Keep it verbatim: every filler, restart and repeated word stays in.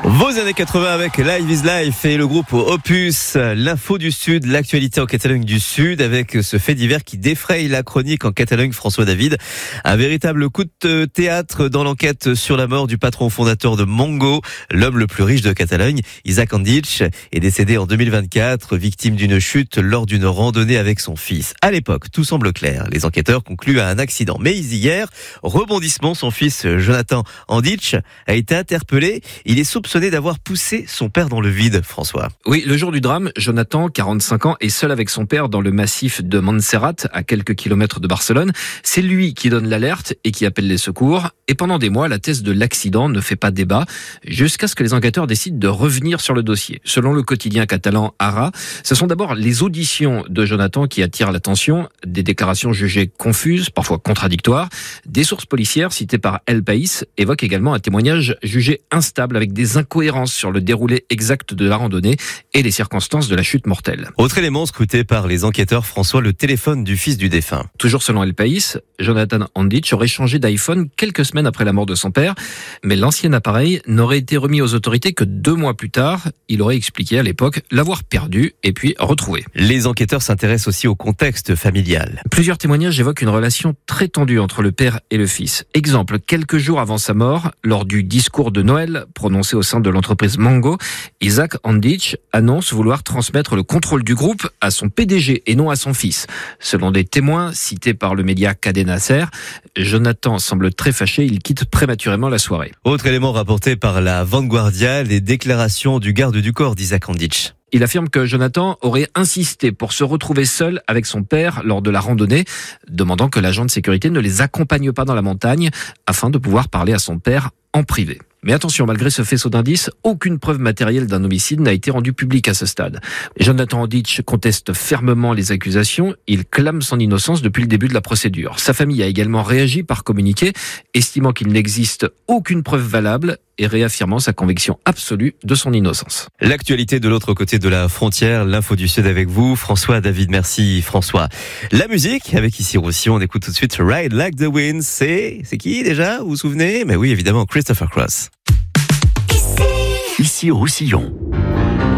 Vos années quatre-vingts avec Live is Life et le groupe Opus, l'info du Sud, l'actualité en Catalogne du Sud avec ce fait divers qui défraye la chronique en Catalogne, François David. Un véritable coup de théâtre dans l'enquête sur la mort du patron fondateur de Mongo, l'homme le plus riche de Catalogne, Isaac Andich, est décédé en deux mille vingt-quatre, victime d'une chute lors d'une randonnée avec son fils. À l'époque, tout semble clair. Les enquêteurs concluent à un accident. Mais hier, rebondissement, son fils Jonathan Andich a été interpellé. Il est soupçonné d'avoir poussé son père dans le vide, François. Oui, le jour du drame, Jonathan, quarante-cinq ans, est seul avec son père dans le massif de Montserrat, à quelques kilomètres de Barcelone. C'est lui qui donne l'alerte et qui appelle les secours. Et pendant des mois, la thèse de l'accident ne fait pas débat, jusqu'à ce que les enquêteurs décident de revenir sur le dossier. Selon le quotidien catalan Ara, ce sont d'abord les auditions de Jonathan qui attirent l'attention, des déclarations jugées confuses, parfois contradictoires. Des sources policières citées par El País évoquent également un témoignage jugé instable avec des incohérences sur le déroulé exact de la randonnée et les circonstances de la chute mortelle. Autre élément scruté par les enquêteurs, François, le téléphone du fils du défunt. Toujours selon El País, Jonathan Andich aurait changé d'iPhone quelques semaines après la mort de son père, mais l'ancien appareil n'aurait été remis aux autorités que deux mois plus tard. Il aurait expliqué à l'époque l'avoir perdu et puis retrouvé. Les enquêteurs s'intéressent aussi au contexte familial. Plusieurs témoignages évoquent une relation très tendue entre le père et le fils. Exemple, quelques jours avant sa mort, lors du discours de Noël prononcé au sein de l'entreprise Mongo, Isaac Andich annonce vouloir transmettre le contrôle du groupe à son P D G et non à son fils. Selon des témoins cités par le média Cadena Ser, Jonathan semble très fâché, il quitte prématurément la soirée. Autre élément rapporté par la Vanguardia, les déclarations du garde du corps d'Isaac Andich. Il affirme que Jonathan aurait insisté pour se retrouver seul avec son père lors de la randonnée, demandant que l'agent de sécurité ne les accompagne pas dans la montagne afin de pouvoir parler à son père en privé. Mais attention, malgré ce faisceau d'indices, aucune preuve matérielle d'un homicide n'a été rendue publique à ce stade. Jonathan Andich conteste fermement les accusations. Il clame son innocence depuis le début de la procédure. Sa famille a également réagi par communiqué, estimant qu'il n'existe aucune preuve valable et réaffirmant sa conviction absolue de son innocence. L'actualité de l'autre côté de la frontière, l'info du Sud avec vous, François David. Merci François. La musique avec ici Roussillon, on écoute tout de suite Ride Like the Wind. C'est c'est qui déjà, vous vous souvenez? Mais oui, évidemment, Christopher Cross. Ici Roussillon.